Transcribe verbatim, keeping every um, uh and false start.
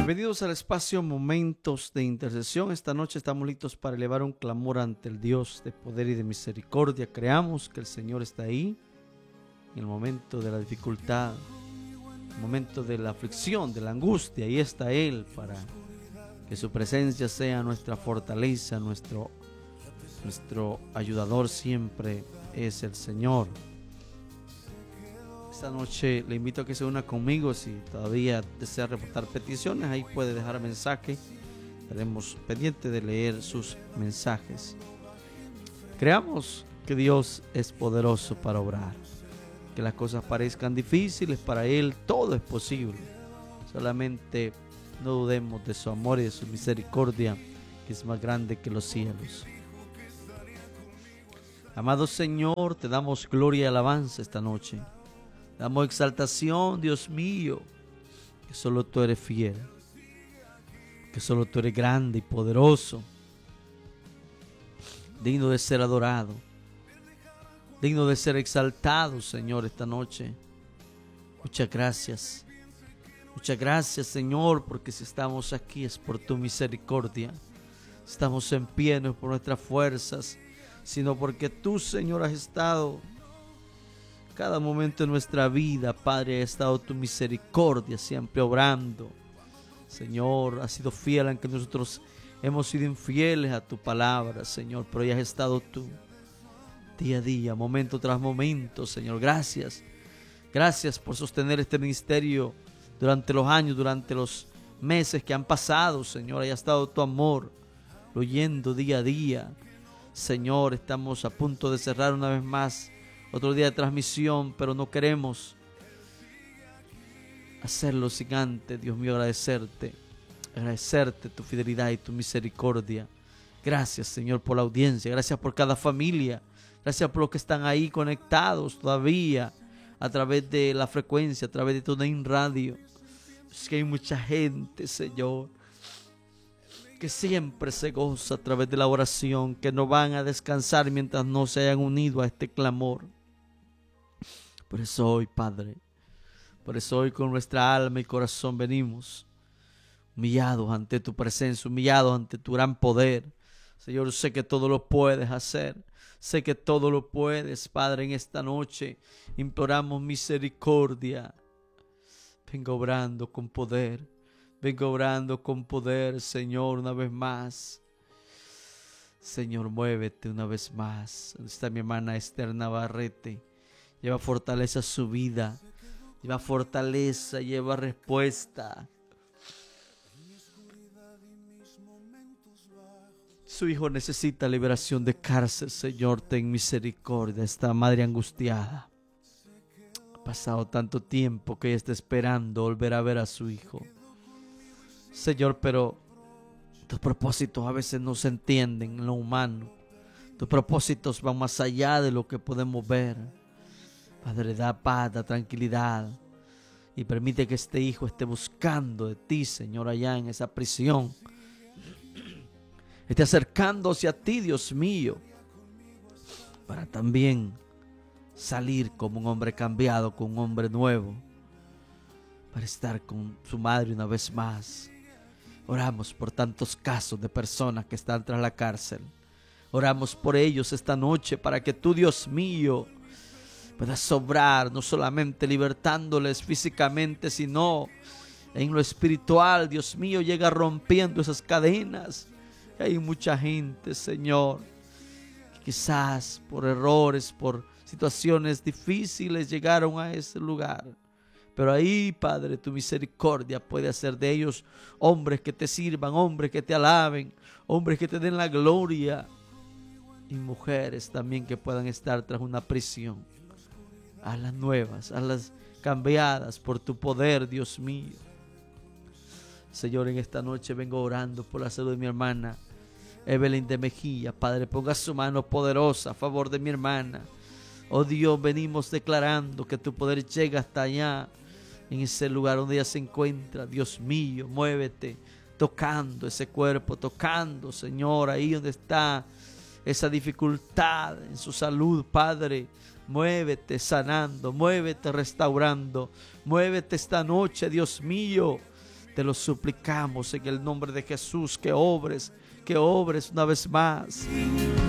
Bienvenidos al espacio Momentos de Intercesión. Esta noche estamos listos para elevar un clamor ante el Dios de poder y de misericordia. Creamos que el Señor está ahí en el momento de la dificultad, en el momento de la aflicción, de la angustia. Ahí está Él para que su presencia sea nuestra fortaleza, nuestro, nuestro ayudador siempre es el Señor. Esta noche le invito a que se una conmigo. Si todavía desea reportar peticiones, ahí puede dejar mensaje. Estaremos pendientes de leer sus mensajes. Creamos que Dios es poderoso para obrar. Que las cosas parezcan difíciles, para Él todo es posible. Solamente no dudemos de su amor y de su misericordia, que es más grande que los cielos. Amado Señor, te damos gloria y alabanza esta noche. Damos exaltación, Dios mío, que solo tú eres fiel, que solo tú eres grande y poderoso, digno de ser adorado, digno de ser exaltado, Señor, esta noche. Muchas gracias, muchas gracias, Señor, porque si estamos aquí es por tu misericordia. Estamos en pie no es por nuestras fuerzas, sino porque tú, Señor, has estado cada momento de nuestra vida, Padre, ha estado tu misericordia siempre obrando. Señor, has sido fiel aunque nosotros hemos sido infieles a tu palabra, Señor, pero ya has estado tú día a día, momento tras momento, Señor. Gracias, gracias por sostener este ministerio durante los años, durante los meses que han pasado, Señor. Haya estado tu amor fluyendo día a día. Señor, estamos a punto de cerrar una vez más otro día de transmisión, pero no queremos hacerlo sin antes, Dios mío, agradecerte, agradecerte tu fidelidad y tu misericordia. Gracias, Señor, por la audiencia, gracias por cada familia, gracias por los que están ahí conectados todavía a través de la frecuencia, a través de TuneIn Radio. Es que hay mucha gente, Señor, que siempre se goza a través de la oración, que no van a descansar mientras no se hayan unido a este clamor. Por eso hoy, Padre, por eso hoy con nuestra alma y corazón venimos humillados ante tu presencia, humillados ante tu gran poder. Señor, sé que todo lo puedes hacer, sé que todo lo puedes, Padre. En esta noche imploramos misericordia. Venga obrando con poder, venga obrando con poder, Señor, una vez más. Señor, muévete una vez más. ¿Dónde está mi hermana Esther Navarrete? Lleva fortaleza a su vida, lleva fortaleza, lleva respuesta. Su hijo necesita liberación de cárcel, Señor, ten misericordia. Esta madre angustiada, ha pasado tanto tiempo que ella está esperando volver a ver a su hijo. Señor, pero tus propósitos a veces no se entienden en lo humano. Tus propósitos van más allá de lo que podemos ver. Padre, da paz, da tranquilidad y permite que este hijo esté buscando de ti, Señor, allá en esa prisión. Esté acercándose a ti, Dios mío, para también salir como un hombre cambiado, con un hombre nuevo, para estar con su madre una vez más. Oramos por tantos casos de personas que están tras la cárcel. Oramos por ellos esta noche para que tú, Dios mío, puedas obrar, no solamente libertándoles físicamente, sino en lo espiritual. Dios mío, llega rompiendo esas cadenas. Hay mucha gente, Señor, que quizás por errores, por situaciones difíciles llegaron a ese lugar. Pero ahí, Padre, tu misericordia puede hacer de ellos hombres que te sirvan, hombres que te alaben, hombres que te den la gloria, y mujeres también que puedan estar tras una prisión. A las nuevas, a las cambiadas por tu poder, Dios mío. Señor, en esta noche vengo orando por la salud de mi hermana Evelyn de Mejía. Padre, ponga su mano poderosa a favor de mi hermana. Oh Dios, venimos declarando que tu poder llega hasta allá, en ese lugar donde ella se encuentra. Dios mío, muévete, tocando ese cuerpo, tocando, Señor, ahí donde está esa dificultad en su salud, Padre. Muévete sanando, muévete restaurando, muévete esta noche, Dios mío, Te lo suplicamos en el nombre de Jesús, que obres, que obres una vez más.